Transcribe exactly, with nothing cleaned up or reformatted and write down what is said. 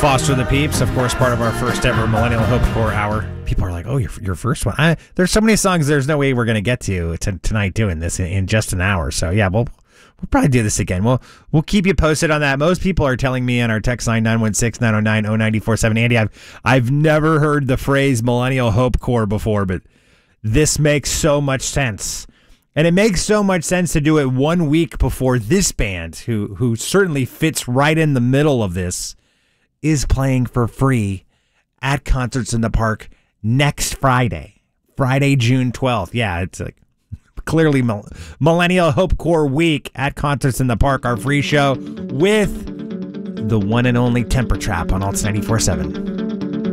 Foster the Peeps, of course, part of our first ever Millennial Hope Core Hour. People are like, oh, your your first one. I, there's so many songs there's no way we're going to get to t- tonight doing this in, in just an hour. So, yeah, we'll we'll probably do this again. We'll, we'll keep you posted on that. Most people are telling me on our text line, nine one six, nine oh nine, oh nine four seven. Andy, I've, I've never heard the phrase Millennial Hope Core before, but this makes so much sense. And it makes so much sense to do it one week before this band, who who certainly fits right in the middle of this, is playing for free at Concerts in the Park next Friday, Friday, June twelfth. Yeah, it's like clearly Millennial Hope Core Week at Concerts in the Park, our free show with the one and only Temper Trap on Alts ninety-four seven.